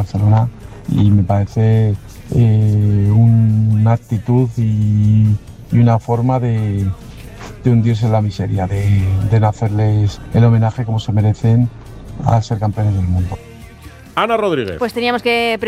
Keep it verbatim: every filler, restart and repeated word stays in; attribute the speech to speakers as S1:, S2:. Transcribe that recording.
S1: Barcelona y me parece eh, una actitud y, y una forma de, de hundirse en la miseria, de, de no hacerles el homenaje como se merecen al ser campeones del mundo.
S2: Ana Rodríguez.
S3: Pues teníamos que